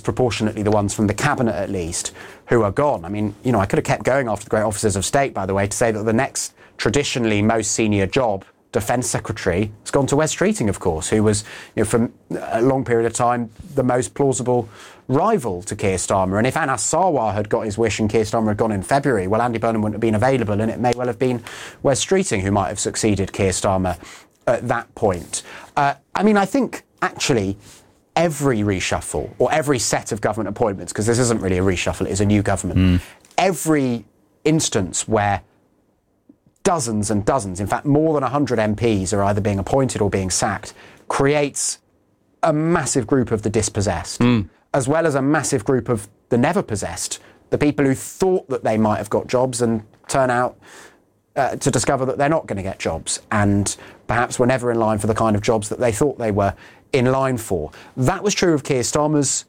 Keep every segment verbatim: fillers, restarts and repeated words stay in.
disproportionately the ones from the cabinet at least, who are gone. I mean, you know, I could have kept going after the great officers of state, by the way, to say that the next traditionally most senior job, Defence Secretary, has gone to Wes Streeting, of course, who was, you know, for a long period of time, the most plausible rival to Keir Starmer. And if Anas Sarwar had got his wish and Keir Starmer had gone in February, well, Andy Burnham wouldn't have been available, and it may well have been Wes Streeting who might have succeeded Keir Starmer at that point. Uh, I mean, I think, actually, every reshuffle, or every set of government appointments, because this isn't really a reshuffle, it is a new government, mm. every instance where dozens and dozens, in fact more than one hundred M Ps are either being appointed or being sacked, creates a massive group of the dispossessed, mm. as well as a massive group of the never possessed, the people who thought that they might have got jobs and turn out uh, to discover that they're not going to get jobs, and perhaps were never in line for the kind of jobs that they thought they were in line for. That was true of Keir Starmer's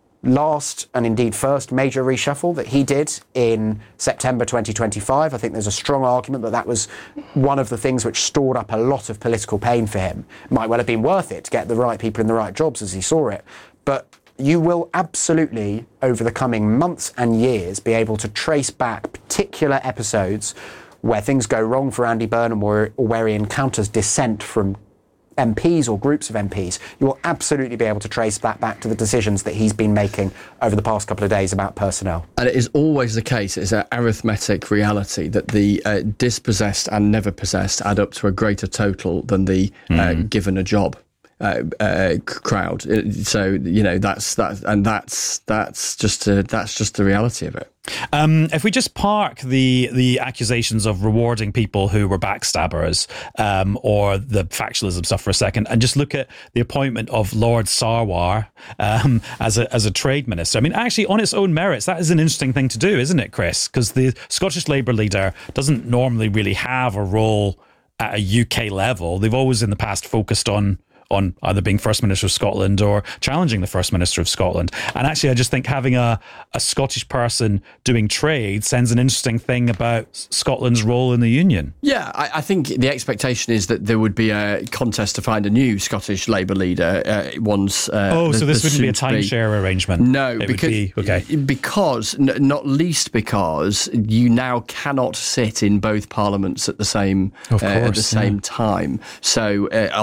last and indeed first major reshuffle that he did in September twenty twenty-five. I think there's a strong argument that that was one of the things which stored up a lot of political pain for him. It might well have been worth it to get the right people in the right jobs as he saw it. But you will absolutely, over the coming months and years, be able to trace back particular episodes where things go wrong for Andy Burnham or, or where he encounters dissent from M Ps or groups of M Ps. You will absolutely be able to trace that back to the decisions that he's been making over the past couple of days about personnel. And it is always the case, it's an arithmetic reality that the uh, dispossessed and never possessed add up to a greater total than the mm. uh, given a job uh, uh, crowd. So, you know, that's that, and that's that's just a, that's just the reality of it. Um, if we just park the the accusations of rewarding people who were backstabbers um, or the factionalism stuff for a second, and just look at the appointment of Lord Sarwar um, as a as a trade minister. I mean, actually, on its own merits, that is an interesting thing to do, isn't it, Chris? Because the Scottish Labour leader doesn't normally really have a role at a U K level. They've always in the past focused on on either being First Minister of Scotland or challenging the First Minister of Scotland. And actually, I just think having a, a Scottish person doing trade sends an interesting thing about Scotland's role in the Union. Yeah, I, I think the expectation is that there would be a contest to find a new Scottish Labour leader uh, once... Uh, oh, the, so this wouldn't be a timeshare be, arrangement? No, it because, would be, okay. because, n- not least because, you now cannot sit in both parliaments at the same, of course, uh, at the same yeah. time. So, uh,